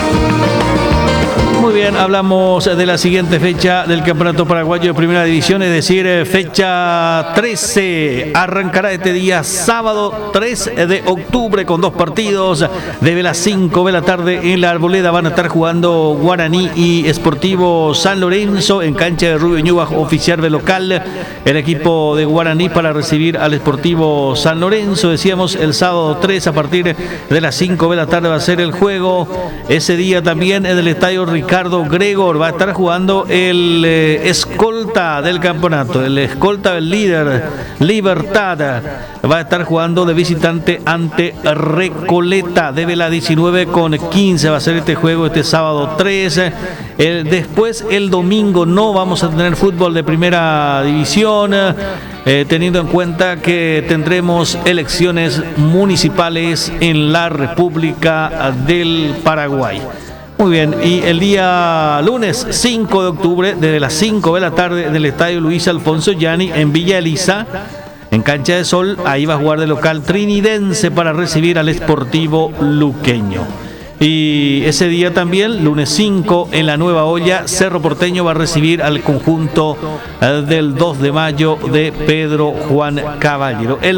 Muy bien, hablamos de la siguiente fecha del Campeonato Paraguayo de Primera División, es decir, fecha 13. Arrancará este día, sábado 3 de octubre, con 2 partidos. Desde las 5 de la tarde en la Arboleda van a estar jugando Guaraní y Sportivo San Lorenzo en cancha de Rubio Ñuba, oficial de local. El equipo de Guaraní para recibir al Sportivo San Lorenzo. Decíamos, el sábado 3 a partir de las 5 de la tarde va a ser el juego. Ese día también en el estadio Ricardo Gregor va a estar jugando el escolta del campeonato, el escolta del líder, Libertad, va a estar jugando de visitante ante Recoleta. Debe la 19:15 va a ser este juego este sábado 3. Después el domingo no vamos a tener fútbol de primera división, teniendo en cuenta que tendremos elecciones municipales en la República del Paraguay. Muy bien, y el día lunes 5 de octubre, desde las 5 de la tarde del estadio Luis Alfonso Gianni en Villa Elisa, en Cancha de Sol, ahí va a jugar de local Trinidense para recibir al Sportivo Luqueño. Y ese día también, lunes 5, en la Nueva Olla, Cerro Porteño va a recibir al conjunto del 2 de mayo de Pedro Juan Caballero.